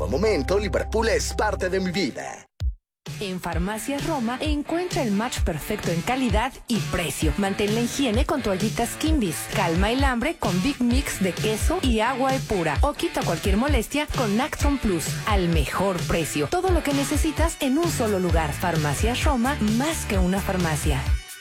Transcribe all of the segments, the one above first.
todo momento, Liverpool es parte de mi vida. En Farmacias Roma encuentra el match perfecto en calidad y precio. Mantén la higiene con toallitas Kimbis. Calma el hambre con Big Mix de queso y agua pura. O quita cualquier molestia con Nactron Plus. Al mejor precio. Todo lo que necesitas en un solo lugar. Farmacias Roma, más que una farmacia.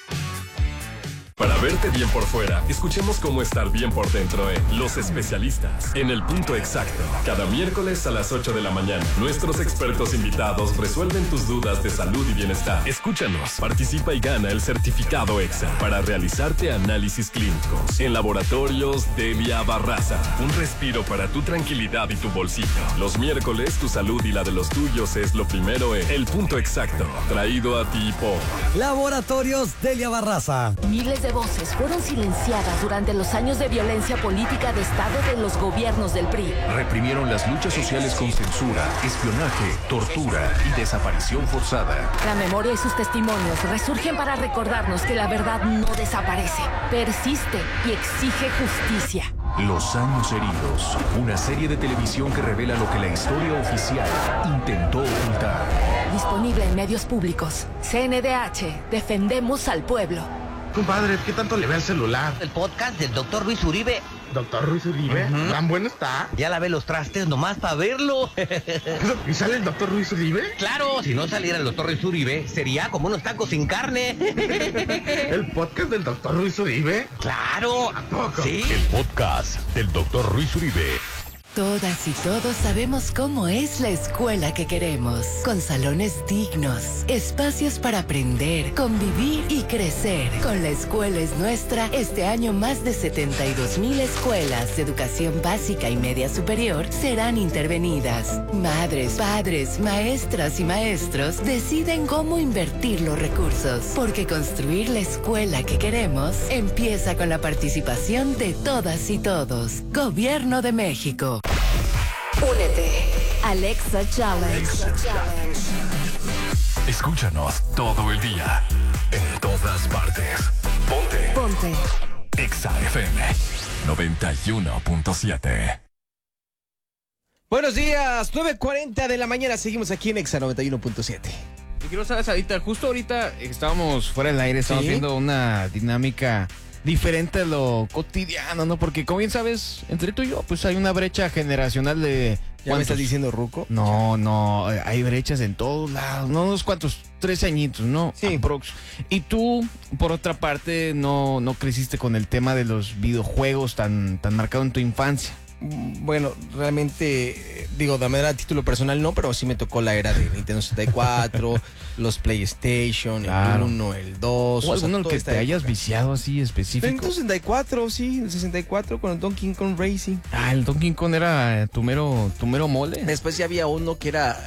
Para verte bien por fuera, escuchemos cómo estar bien por dentro en Los Especialistas, en el punto exacto. Cada miércoles a las 8 de la mañana, nuestros expertos invitados resuelven tus dudas de salud y bienestar. Escúchanos, participa y gana el certificado EXA para realizarte análisis clínicos en Laboratorios Delia Barraza. Un respiro para tu tranquilidad y tu bolsillo. Los miércoles, tu salud y la de los tuyos es lo primero en El Punto Exacto, traído a ti por Laboratorios Delia Barraza. Miles de voces fueron silenciadas durante los años de violencia política de Estado de los gobiernos del PRI. Reprimieron las luchas sociales con censura, espionaje, tortura y desaparición forzada. La memoria y sus testimonios resurgen para recordarnos que la verdad no desaparece, persiste y exige justicia. Los años heridos, una serie de televisión que revela lo que la historia oficial intentó ocultar. Disponible en medios públicos. CNDH, defendemos al pueblo. Compadre, ¿qué tanto le ve al celular? El podcast del Dr. Ruiz Uribe. ¿Doctor Ruiz Uribe? ¿Tan bueno está? Ya lavé los trastes nomás para verlo. ¿Y sale el Dr. Ruiz Uribe? Claro, si no saliera el Dr. Ruiz Uribe, sería como unos tacos sin carne. ¿El podcast del Dr. Ruiz Uribe? Claro. ¿A poco? Sí. El podcast del Dr. Ruiz Uribe. Todas y todos sabemos cómo es la escuela que queremos, con salones dignos, espacios para aprender, convivir y crecer. Con La Escuela es Nuestra, este año más de 72,000 escuelas de educación básica y media superior serán intervenidas. Madres, padres, maestras y maestros deciden cómo invertir los recursos, porque construir la escuela que queremos empieza con la participación de todas y todos. Gobierno de México. Únete. Alexa Challenge. Escúchanos todo el día, en todas partes. Ponte. Exa FM 91.7. Buenos días, 9:40 de la mañana, seguimos aquí en Exa 91.7. Yo quiero saber, ahorita, justo ahorita estábamos fuera del aire, estábamos viendo una dinámica diferente a lo cotidiano, ¿no? Porque como bien sabes, entre tú y yo, pues hay una brecha generacional de... ¿Ya me estás diciendo ruco? No, hay brechas en todos lados, no unos cuantos, 13 añitos, ¿no? Sí. Aprox. Y tú, por otra parte, no creciste con el tema de los videojuegos tan marcado en tu infancia. Bueno, realmente, digo, de manera a título personal no, pero sí me tocó la era de Nintendo 64, los PlayStation, Claro. el 1, el 2. ¿O alguno que te hayas viciado así específico? Nintendo 64, sí, el 64 con el Donkey Kong Racing. Ah, el Donkey Kong era tu mero mole. Después ya había uno que era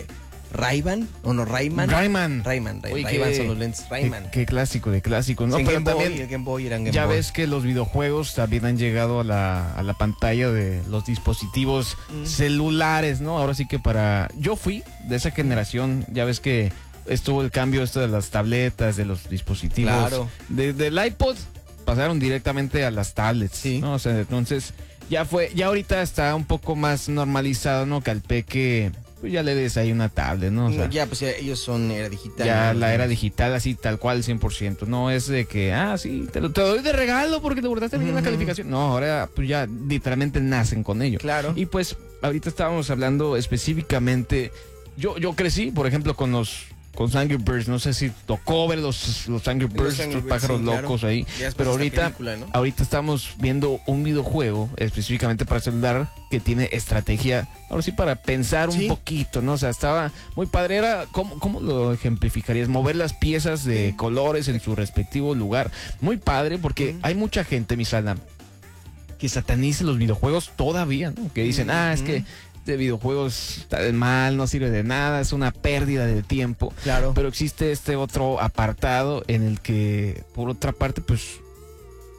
Rayman, o no, Rayman. Rayman. Rayman Oye, son los lentes Rayman. Qué clásico de clásicos, ¿no? Sí, Pero Game Boy, también el Game Boy eran Game ya Boy. ves que los videojuegos también han llegado a la pantalla de los dispositivos celulares, ¿no? Ahora sí que yo fui de esa generación, ya ves que estuvo el cambio esto de las tabletas, de los dispositivos. Claro. Del iPod pasaron directamente a las tablets, Sí. ¿no? O sea, entonces ya ahorita está un poco más normalizado, ¿no? Que al peque pues ya le des ahí una tablet, ¿no? O sea, Ya, pues ellos son era digital. ya ¿no? la era digital así tal cual 100%, no es de que, sí, te doy de regalo porque te guardaste bien la calificación. No, ahora pues ya literalmente nacen con ello. Claro. Y pues ahorita estábamos hablando específicamente, yo crecí, por ejemplo, con Angry Birds, no sé si tocó ver los Angry Birds, Angry los Birds, pájaros sí, claro. locos ahí, Ya después pero esta ahorita, película, ¿no? ahorita estamos viendo un videojuego específicamente para celular que tiene estrategia, ahora sí para pensar un Sí. poquito, ¿no? O sea, estaba muy padre, era, ¿cómo lo ejemplificarías? Mover las piezas de colores en su respectivo lugar, muy padre porque hay mucha gente, mi Sala, que sataniza los videojuegos todavía, ¿no? Que dicen, es que de videojuegos está de mal, no sirve de nada, es una pérdida de tiempo. Claro. Pero existe este otro apartado en el que, por otra parte, pues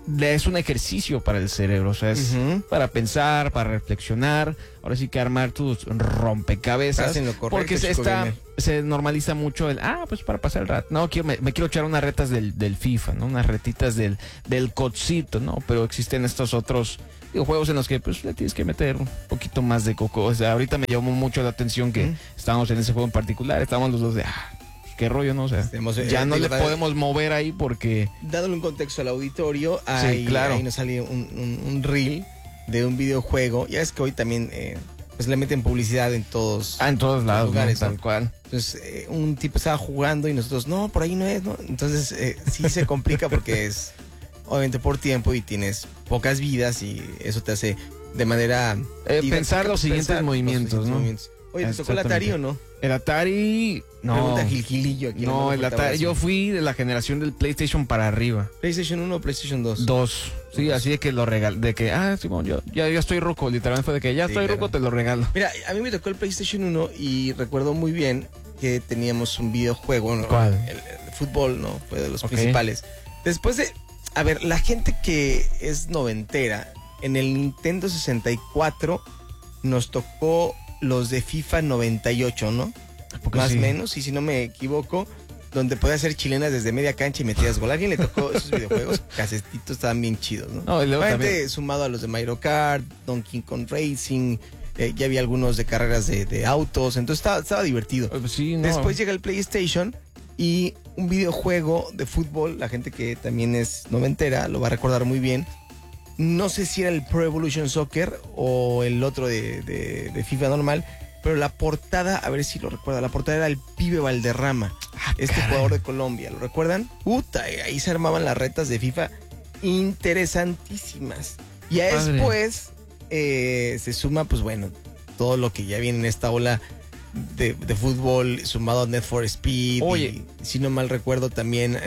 es un ejercicio para el cerebro, o sea, es para pensar, para reflexionar, ahora sí que armar tus rompecabezas. Estás en lo correcto, porque chico gamer. se normaliza mucho pues para pasar el rato. No, me quiero echar unas retas del FIFA, ¿no? Unas retitas del codcito, ¿no? Pero existen estos otros juegos en los que pues le tienes que meter un poquito más de coco. O sea, ahorita me llamó mucho la atención que estábamos en ese juego en particular, estábamos los dos de qué rollo, ¿no? O sea, ya no le podemos mover ahí porque... Dándole un contexto al auditorio, Sí, ahí, claro. ahí nos sale un reel de un videojuego. Ya es que hoy también pues le meten publicidad en todos en todos lados, lugares, ¿no? ¿no? Tal cual. Entonces, un tipo estaba jugando y nosotros, no, por ahí no es, ¿no? Entonces, sí se complica porque es, obviamente, por tiempo y tienes pocas vidas y eso te hace de manera... Pensar los siguientes movimientos, ¿no? Oye, ¿te tocó el Atari o no? El Atari, no. Pregunta Gilgilillo aquí. No, el Atari, yo fui de la generación del PlayStation para arriba. ¿PlayStation 1 o PlayStation 2? 2. Sí, así de que lo regalé, de que, Simón, yo ya estoy ruco, literalmente fue de que ya estoy ruco, te lo regalo. Mira, a mí me tocó el PlayStation 1 y recuerdo muy bien que teníamos un videojuego, ¿no? ¿Cuál? El fútbol, ¿no? Fue de los principales. Después de, a ver, la gente que es noventera, en el Nintendo 64 nos tocó los de FIFA 98, ¿no? Más o menos, y si no me equivoco, donde podías hacer chilenas desde media cancha y metías gol. ¿A alguien le tocó esos videojuegos? Casetitos estaban bien chidos, ¿no? No, y luego también... sumado a los de Mario Kart, Donkey Kong Racing, ya había algunos de carreras de autos, entonces estaba divertido. Sí, no. Después llega el PlayStation y un videojuego de fútbol, la gente que también es noventera lo va a recordar muy bien. No sé si era el Pro Evolution Soccer o el otro de FIFA normal, pero la portada, a ver si lo recuerda, la portada era el Pibe Valderrama, jugador de Colombia, ¿lo recuerdan? Puta, ahí se armaban las retas de FIFA interesantísimas. Y ya después se suma, pues bueno, todo lo que ya viene en esta ola de fútbol, sumado a Need for Speed. Oye. Y, si no mal recuerdo, también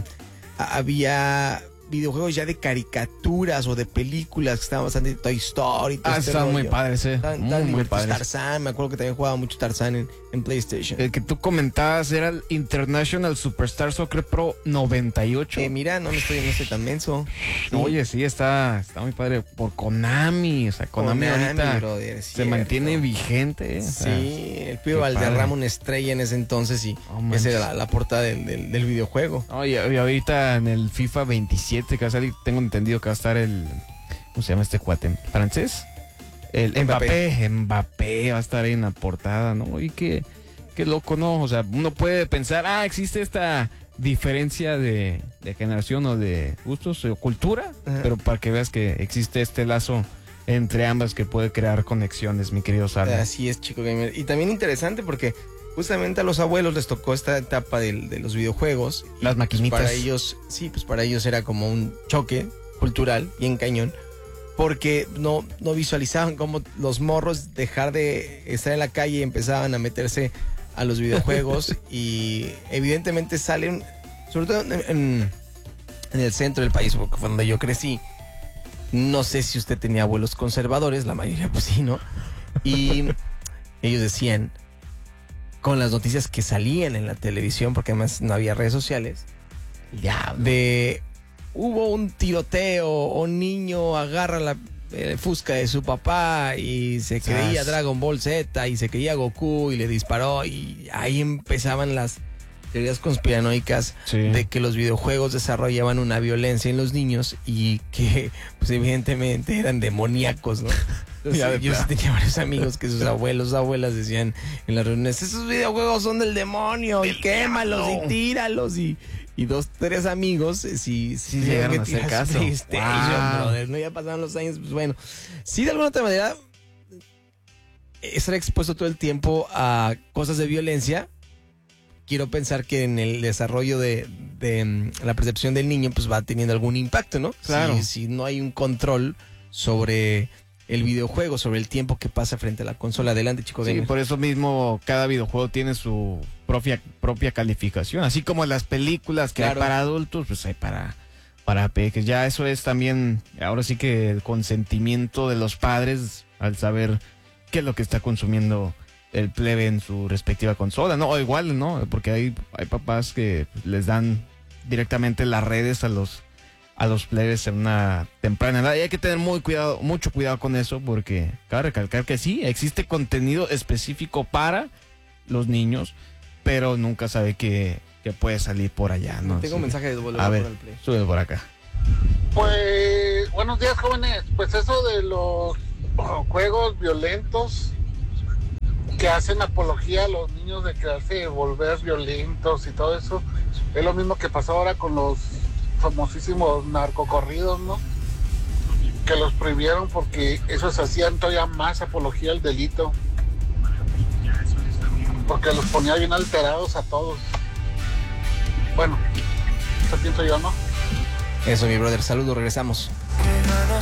había videojuegos ya de caricaturas o de películas que estaban bastante Toy Story. Estaban muy padres, muy padres. Tarzán, me acuerdo que también jugaba mucho Tarzán en PlayStation. El que tú comentabas era el International Superstar Soccer Pro 98. Mira, no estoy tan menso. Sí. Oye, sí, está muy padre. Por Konami, o sea, Konami ahorita brother, se mantiene vigente. Sí, el Pibe Valderrama, una estrella en ese entonces y esa era la portada del videojuego. Oye, y ahorita en el FIFA 27 que va a salir, tengo entendido que va a estar el... ¿Cómo se llama este cuate? ¿Francés? El Mbappé va a estar ahí en la portada, ¿no? Y qué loco, ¿no? O sea, uno puede pensar, existe esta diferencia de generación o de gustos o cultura, pero para que veas que existe este lazo entre ambas que puede crear conexiones, mi querido Sara. Así es, chico gamer. Y también interesante porque justamente a los abuelos les tocó esta etapa de los videojuegos. Las maquinitas. Para ellos, sí, pues para ellos era como un choque cultural, bien cañón, porque no visualizaban cómo los morros dejar de estar en la calle y empezaban a meterse a los videojuegos y evidentemente salen, sobre todo en el centro del país, porque fue donde yo crecí. No sé si usted tenía abuelos conservadores, la mayoría pues sí, ¿no? Y ellos decían, con las noticias que salían en la televisión, porque además no había redes sociales, hubo un tiroteo, un niño agarra la fusca de su papá y se creía Dragon Ball Z y se creía Goku y le disparó, y ahí empezaban las teorías conspiranoicas de que los videojuegos desarrollaban una violencia en los niños y que pues evidentemente eran demoníacos, ¿no? Entonces, yo sí tenía varios amigos que sus abuelos, abuelas decían en las reuniones, esos videojuegos son del demonio y quémalos y tíralos, y 2, 3 amigos sí llegaron a hacer caso. Brother, ¿no? Ya pasaron los años, pues bueno, sí, de alguna otra manera estar expuesto todo el tiempo a cosas de violencia. Quiero pensar que en el desarrollo de la percepción del niño pues va teniendo algún impacto, ¿no? Claro. Si no hay un control sobre el videojuego, sobre el tiempo que pasa frente a la consola. Adelante, chicos. Sí, por eso mismo cada videojuego tiene su propia calificación. Así como las películas que hay para adultos, pues hay para peques. Ya eso es también, ahora sí que el consentimiento de los padres al saber qué es lo que está consumiendo el plebe en su respectiva consola, ¿no? O igual, ¿no? Porque hay papás que les dan directamente las redes a a los plebes en una temprana edad. Y hay que tener mucho cuidado con eso, porque cabe recalcar que sí, existe contenido específico para los niños, pero nunca sabe que puede salir por allá, ¿no? Tengo un mensaje de devolver A ver, por el play. sube por acá. Pues, buenos días, jóvenes. Pues eso de los juegos violentos que hacen apología a los niños de quedarse volver violentos y todo eso, es lo mismo que pasó ahora con los famosísimos narcocorridos, ¿no? Que los prohibieron porque esos hacían todavía más apología al delito, porque los ponía bien alterados a todos. Bueno, eso pienso yo, ¿no? Eso, mi brother. Saludos, regresamos.